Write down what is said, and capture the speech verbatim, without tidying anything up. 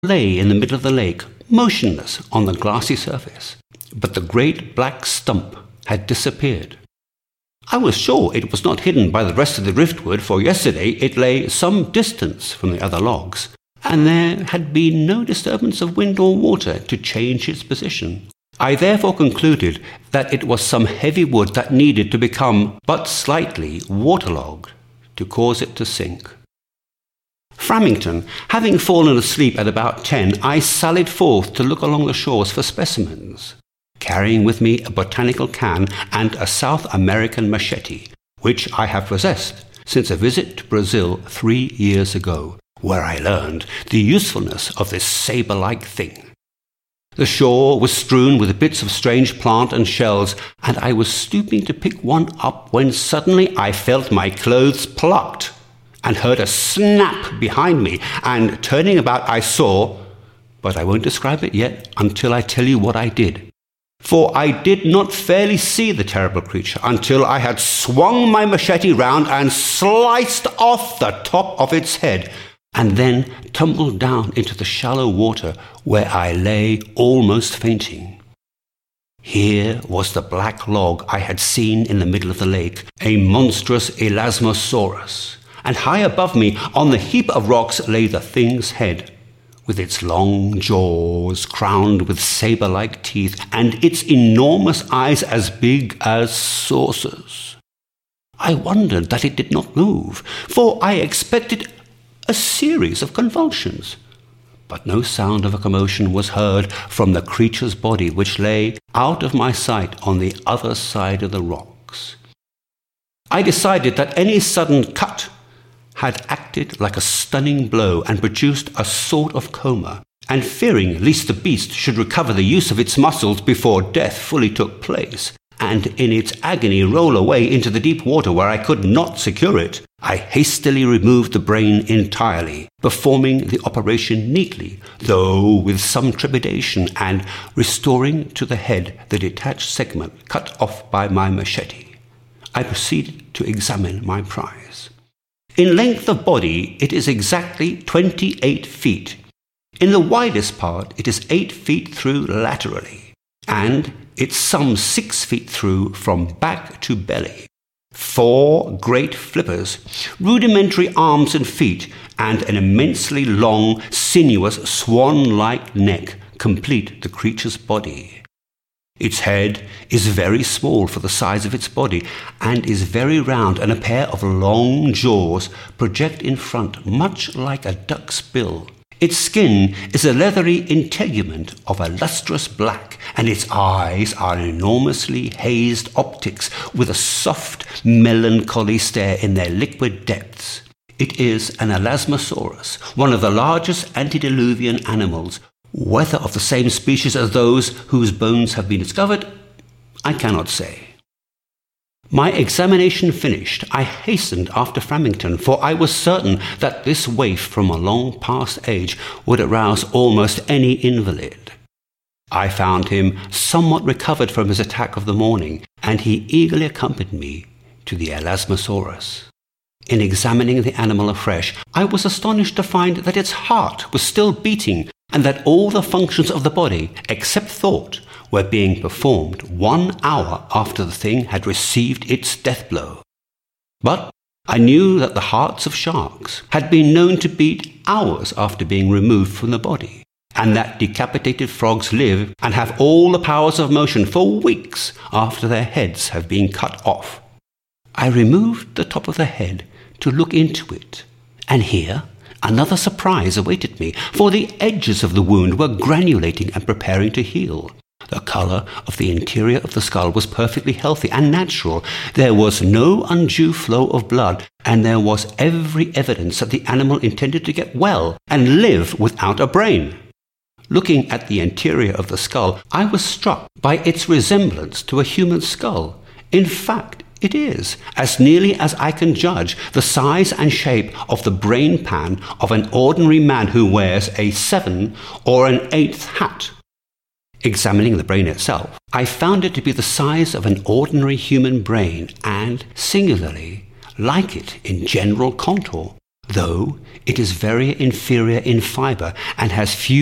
lay in the middle of the lake, motionless on the glassy surface, but the great black stump had disappeared. I was sure it was not hidden by the rest of the driftwood, for yesterday it lay some distance from the other logs, and there had been no disturbance of wind or water to change its position. I therefore concluded that it was some heavy wood that needed to become but slightly waterlogged to cause it to sink. Framington, having fallen asleep at about ten, I sallied forth to look along the shores for specimens, carrying with me a botanical can and a South American machete, which I have possessed since a visit to Brazil three years ago, where I learned the usefulness of this saber-like thing. The shore was strewn with bits of strange plant and shells, and I was stooping to pick one up when suddenly I felt my clothes plucked and heard a snap behind me, and turning about I saw, but I won't describe it yet until I tell you what I did. For I did not fairly see the terrible creature until I had swung my machete round and sliced off the top of its head, and then tumbled down into the shallow water where I lay almost fainting. Here was the black log I had seen in the middle of the lake, a monstrous Elasmosaurus, and high above me on the heap of rocks lay the thing's head, with its long jaws crowned with saber-like teeth and its enormous eyes as big as saucers. I wondered that it did not move, for I expected a series of convulsions, but no sound of a commotion was heard from the creature's body, which lay out of my sight on the other side of the rocks. I decided that any sudden cut had acted like a stunning blow and produced a sort of coma, and fearing lest the beast should recover the use of its muscles before death fully took place, and in its agony roll away into the deep water where I could not secure it, I hastily removed the brain entirely, performing the operation neatly, though with some trepidation, and restoring to the head the detached segment cut off by my machete. I proceeded to examine my prize. In length of body, it is exactly twenty-eight feet. In the widest part, it is eight feet through laterally, and it's some six feet through from back to belly. Four great flippers, rudimentary arms and feet, and an immensely long, sinuous, swan-like neck complete the creature's body. Its head is very small for the size of its body, and is very round, and a pair of long jaws project in front, much like a duck's bill. Its skin is a leathery integument of a lustrous black, and its eyes are enormously hazed optics with a soft, melancholy stare in their liquid depths. It is an Elasmosaurus, one of the largest antediluvian animals. Whether of the same species as those whose bones have been discovered, I cannot say. My examination finished, I hastened after Framington, for I was certain that this waif from a long past age would arouse almost any invalid. I found him somewhat recovered from his attack of the morning, and he eagerly accompanied me to the Elasmosaurus. In examining the animal afresh, I was astonished to find that its heart was still beating, and that all the functions of the body, except thought, were being performed one hour after the thing had received its death blow. But I knew that the hearts of sharks had been known to beat hours after being removed from the body, and that decapitated frogs live and have all the powers of motion for weeks after their heads have been cut off. I removed the top of the head to look into it, and here another surprise awaited me, for the edges of the wound were granulating and preparing to heal. The colour of the interior of the skull was perfectly healthy and natural. There was no undue flow of blood, and there was every evidence that the animal intended to get well and live without a brain. Looking at the interior of the skull, I was struck by its resemblance to a human skull. In fact, it is, as nearly as I can judge, the size and shape of the brain pan of an ordinary man who wears a seven or an eighth hat. Examining the brain itself, I found it to be the size of an ordinary human brain and, singularly, like it in general contour. though it is very inferior in fiber and has few